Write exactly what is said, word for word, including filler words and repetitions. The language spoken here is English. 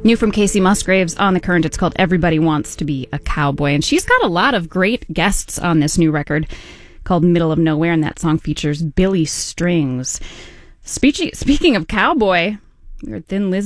New from Casey Musgraves on The Current. It's called Everybody Wants to Be a Cowboy. And she's got a lot of great guests on this new record called Middle of Nowhere, and that song features Billy Strings. Speech- speaking of cowboy, we were at Thin Lizzy